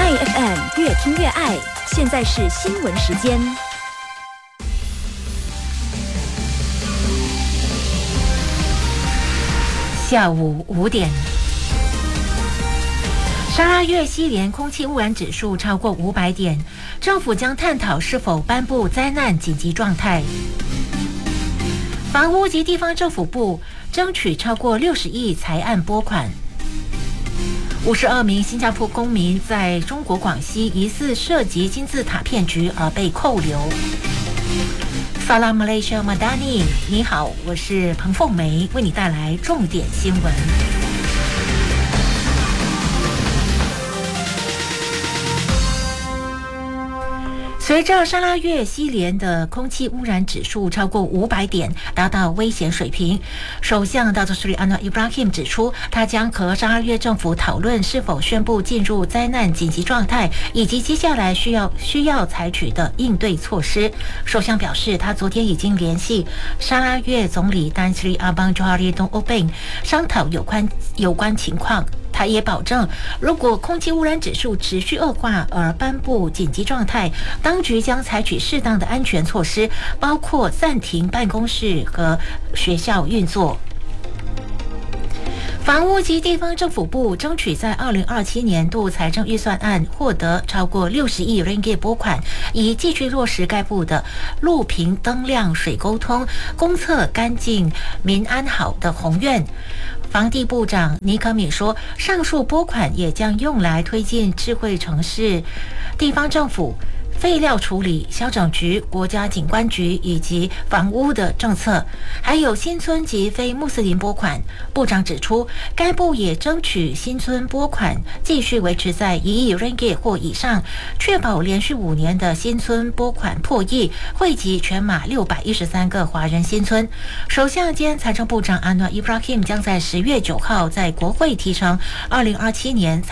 爱 FM 越听越爱，现在是新闻时间。 下午5点，沙拉越西连空气污染指数超过500点，政府将探讨是否颁布灾难紧急状态。房屋及地方政府部争取超过60亿财案拨款。52名新加坡公民在中国广西疑似涉及金字塔骗局而被扣留。Salam Malaysia Madani， 你好，我是彭凤梅，为你带来重点新闻。随着沙拉越西连的空气污染指数超过500点，达到危险水平，首相大佐斯里安诺伊布拉希姆指出，他将和沙拉越政府讨论是否宣布进入灾难紧急状态，以及接下来需要采取的应对措施。首相表示，他昨天已经联系沙拉越总理丹斯里阿邦乔哈利东欧贝商讨有关情况。他也保证，如果空气污染指数持续恶化而颁布紧急状态，当局将采取适当的安全措施，包括暂停办公室和学校运作。房屋及地方政府部争取在2027年度财政预算案获得超过60亿 ringgit 拨款，以继续落实该部的路平灯亮、水沟通、公厕干净、民安好的宏愿。房地部长尼可米说，上述拨款也将用来推进智慧城市、地方政府、废料处理、消整局、国家景观局以及房屋的政策，还有新村及非穆斯林拨款。部长指出，该部也争取新村拨款继续维持在1亿 ringgit 或以上，确保连续5年的新村拨款破亿，惠及全马613个华人新村。首相兼财政部长安诺伊布拉希姆将在10月9号在国会提呈2027年